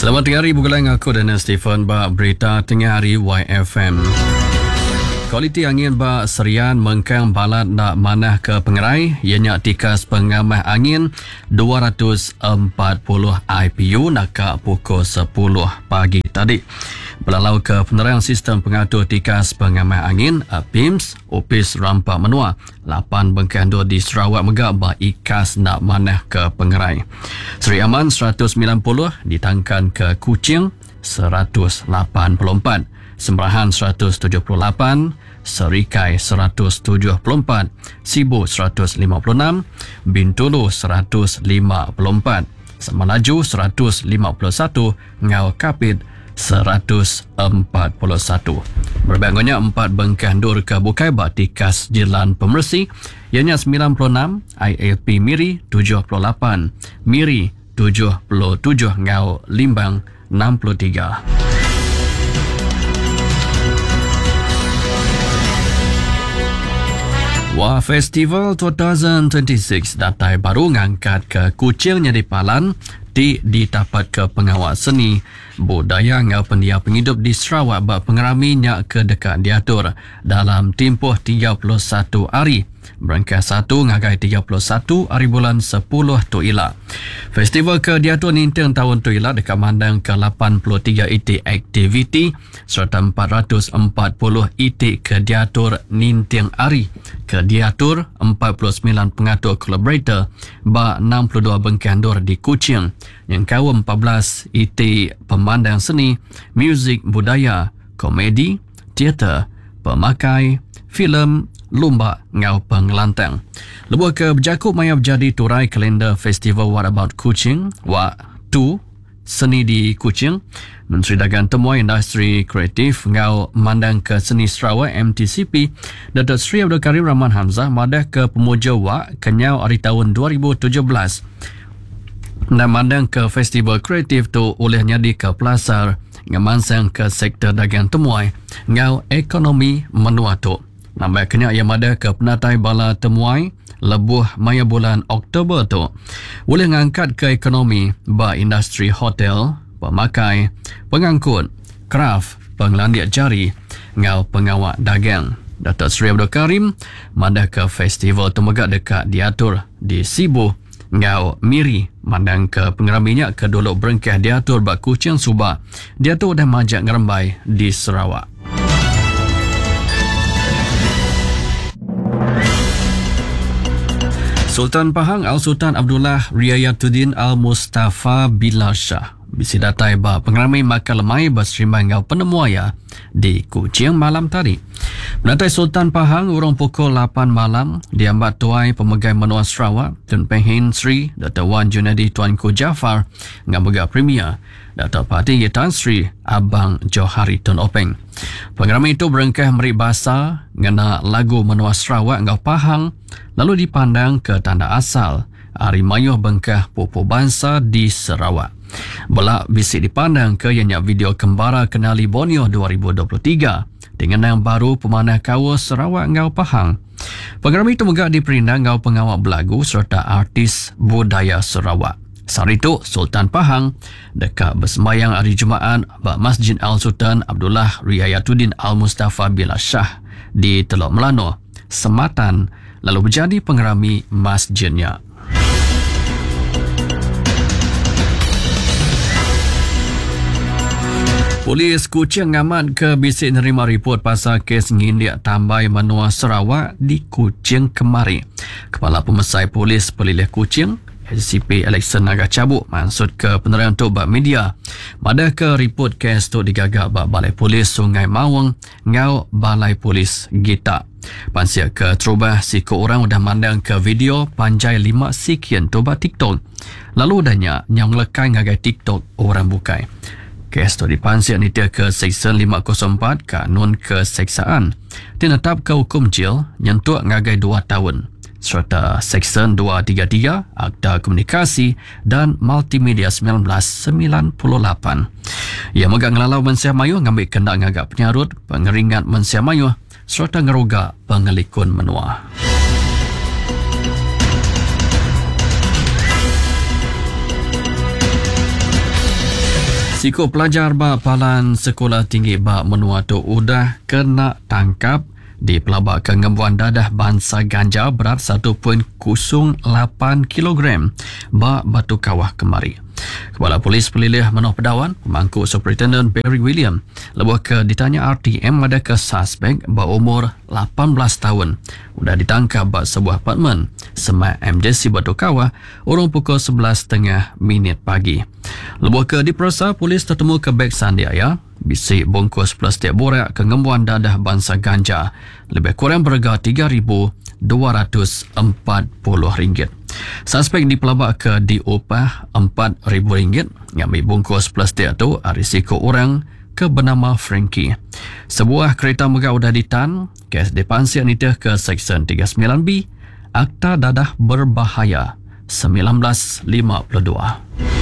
Selamat tengah hari, bergulang aku dan Stephen bak berita tengah hari YFM. Kualiti angin bak Serian mengkang balat nak manah ke pengerai, ianya tikas pengamah angin 240 IPU nak ke pukul 10 pagi tadi. Belalau ke penerang sistem pengatur tikas pengamah angin PIMS, Opis Rampak Menua, 8 bengkandur di Sarawak Megak bak ikas nak manah ke pengerai. Seri Aman 190 ditangkan ke Kuching 184, Sembrahan 178, Serikai 174, Sibu 156, Bintulu 154, Semenanjung 151, Ngau Kapit 141. Berbandingnya 4 bengkandur ke Bukai bak tikas Jalan Pemersi, ianya 96, IAP Miri 78, Miri 77, Ngau Limbang 63. Wah Festival 2026 datai baru ngangkat ke Kuching jadi palan ditapat ke pengawal seni budaya ngau pendia penghidup di Sarawak bak pengerami nyak ke dekat diatur dalam tempoh 31 hari berangkat 1 ngagai 31 hari bulan 10 tu ila. Festival ke diatur ninteng tahun tu ila dekat mandang ke 83 itik aktiviti serta 440 itik ke diatur ninteng hari ke diatur 49 pengatur collaborator bak 62 bengkandur di Kuching yang kau 14 itik pemandang seni, muzik budaya, komedi, teater, pemakai, filem, lumba ngau pengelantang. Lebuh ke berjakup maya berjadi turai kalender festival What About Kuching, What 2 seni di Kuching. Menteri Dagang Temuan Industri Kreatif ngau mandang ke seni Sarawak MTCP Datuk Seri Abdul Karim Rahman Hamzah madah ke pemuja Wak kenyau hari tahun 2017 dan mandang ke festival kreatif tu olehnya di ke Pelasar ngemansang ke sektor dagang temuai ngau ekonomi menua tu. Nampak kena yang ada ke penatai bala temuai lebuh maya bulan Oktober tu boleh ngangkat ke ekonomi ba industri hotel, pemakai, pengangkut, kraft, penglandiak jari, ngau pengawak dagang. Datuk Seri Abdul Karim madah ke festival temegak dekat diatur di Sibu ngau Miri mandang ke pengeraminya ke dolok berengkah diatur bak Kuching Subak diatur dah majak ngerembai di Sarawak. Sultan Pahang Al-Sultan Abdullah Riayatuddin Al-Mustafa Bilal Shah bisi datai ba pengeramai makan lemai berserimai ngau penemuaya di Kuching malam tadi. Menatai Sultan Pahang urung pukul 8 malam diambat tuai pemegang menua Sarawak Tun Penghin Sri Dato' Wan Junadi Tuanku Jaafar ngau megah Premier Dato' Patinggi Tan Sri Abang Johari Tun Openg. Pengeramai itu berengkah merik bahasa ngena lagu menua Sarawak ngau Pahang lalu dipandang ke tanda asal Hari Mayuh Bengkah Pupu Bangsa di Sarawak. Belak bisik dipandang ke ianya video kembara kenali Borneo 2023 dengan yang baru pemanah kawa Sarawak ngau Pahang. Pengeramai itu megak diperindang ngau pengawak belagu serta artis budaya Sarawak. Sehari itu Sultan Pahang dekat bersembayang hari Jumaat bak Masjid Al-Sultan Abdullah Riayatuddin Al-Mustafa Bilal Shah di Teluk Melano, Sematan, lalu menjadi pengerami masjidnya. Polis Kuching ngamat ke bisik nerima report pasal kes ngindiak tambai menua Sarawak di Kuching kemari. Kepala Pemesai Polis Pelilih Kuching SCP Alexander Naga Cabuk maksud ke penerangan untuk bak media madah ke report kes tu digagak bak Balai Polis Sungai Mawang ngau Balai Polis Gita. Pansiak ke terubah si orang udah mandang ke video panjai 5 sekian tu bak TikTok lalu danya yang lekai ngagai TikTok orang bukai. Kes tu dipansiak nitia ke Seksyen 504 Kanun Keseksaan tinetap ke hukum jil nyentuh ngagai 2 tahun serta Seksyen 233 Akta Komunikasi dan Multimedia 1998. Ia megak ngelalau Mensiah Mayuh ngambil kendak ngagak penyarut pengeringat Mensiah Mayuh serta ngeroga pengelikun menua. Risiko pelajar bak Palan Sekolah Tinggi bak Menua tu udah kena tangkap di pelabak kengembuan dadah bangsa ganja berat 1.08 kilogram bak Batu Kawah kemari. Kepala Polis Pelilih Manoh Pedawan, pemangku Superintendent Barry William, lebuh ke ditanya RTM ada ke suspek berumur 18 tahun. Sudah ditangkap bak sebuah apartmen Semak MJC Batu Kawah urung pukul 11.30 pagi. Lebuh ke diperasa, polis tertemu ke beg sandiaya bisi bungkus plastik borak kengembuan dadah bangsa ganja lebih kurang berharga RM3,240. Suspek dipelabak ke diupah RM4,000 yang bungkus plastik itu risiko orang ke bernama Frankie. Sebuah kereta megah sudah ditan, kes dipansir nitih ke Seksyen 39B, Akta Dadah Berbahaya 1952.